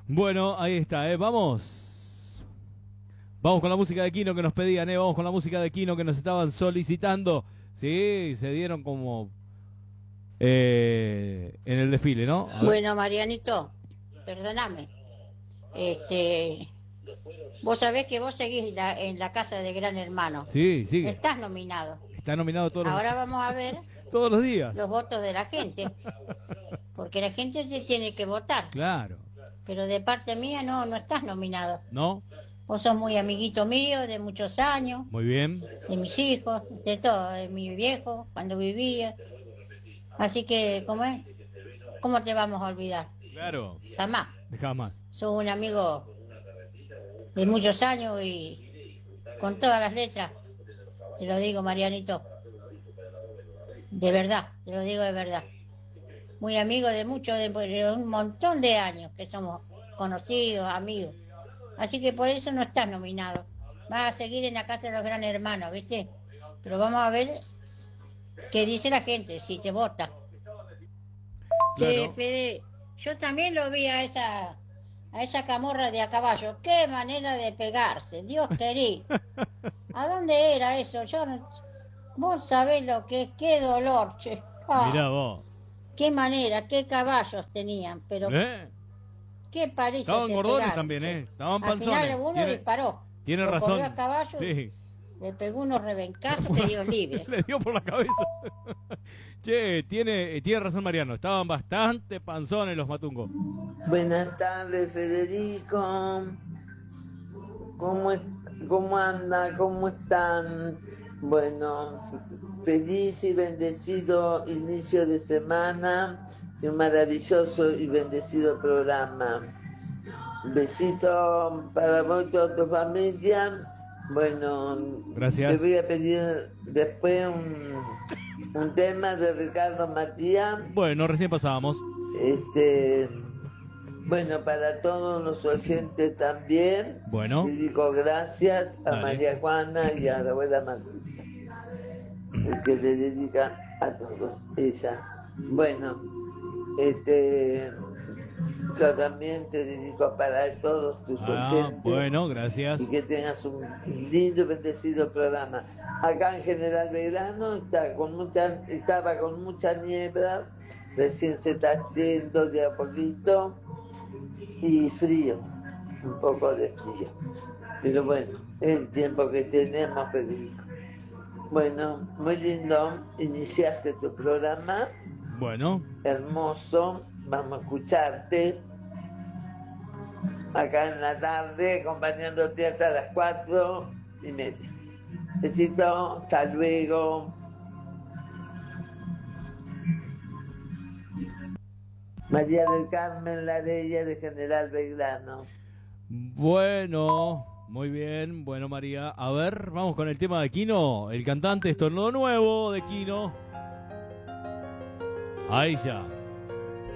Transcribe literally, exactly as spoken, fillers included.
Bueno, ahí está, ¿eh? Vamos. Vamos con la música de Kino que nos pedían, ¿eh? Vamos con la música de Kino que nos estaban solicitando. Sí, se dieron como eh, en el desfile, ¿no? Bueno, Marianito, perdóname. Este, vos sabés que vos seguís la, en la casa de Gran Hermano. Sí, sigue. Estás nominado. Está nominado todos los Ahora vamos a ver todos los días. los votos de la gente. Porque la gente se tiene que votar. Claro. Pero de parte mía no, no estás nominado. ¿No? Vos sos muy amiguito mío de muchos años. Muy bien. De mis hijos, de todo, de mi viejo, cuando vivía. Así que, ¿cómo es? ¿Cómo te vamos a olvidar? Claro. Jamás. Jamás. Sos un amigo de muchos años y con todas las letras. Te lo digo, Marianito. De verdad, te lo digo de verdad. Muy amigo de muchos, de, de un montón de años que somos conocidos, amigos. Así que por eso no estás nominado. Vas a seguir en la casa de los Gran Hermanos, ¿viste? Pero vamos a ver qué dice la gente, si te vota. Claro. Che, Fede, yo también lo vi a esa a esa camorra de a caballo. Qué manera de pegarse, Dios querido. ¿A dónde era eso? Yo no... Vos sabés lo que es, qué dolor, che. Ah, Mirá vos. qué manera, qué caballos tenían, pero ¿Eh? qué parece. Estaban gordones también, ¿eh? Estaban Al panzones. final uno Tiene, disparó. tiene Lo razón. corrió a caballo, Sí. le pegó unos rebencazos que Dios libre. Le dio por la cabeza. Che, tiene, tiene razón Mariano. Estaban bastante panzones los matungos. Buenas tardes, Federico. ¿Cómo, es, cómo anda? ¿Cómo están? Bueno, feliz y bendecido inicio de semana y un maravilloso y bendecido programa. Besito para vos y toda tu familia. Bueno, gracias. Te voy a pedir después un, un tema de Ricardo Matías. Bueno, recién pasábamos. Este, bueno, para todos los oyentes también. Bueno. Le digo gracias a Dale. María Juana y a la abuela María, que le dedica a todos, ella. Bueno, este, yo también te dedico para todos tus Ah, oyentes. bueno, gracias. Y que tengas un lindo y bendecido programa. Acá en General Belgrano está con mucha, estaba con mucha niebla, recién se está haciendo de a poquito y frío, un poco de frío. Pero bueno, es el tiempo que tenemos, Federico. Bueno, muy lindo, iniciaste tu programa. Bueno. Hermoso, vamos a escucharte acá en la tarde, acompañándote hasta las cuatro y media. Besito, hasta luego. María del Carmen Larella de General Belgrano. Bueno, muy bien, bueno María. A ver, vamos con el tema de Kino, el cantante estornudo nuevo de Kino. Ahí ya.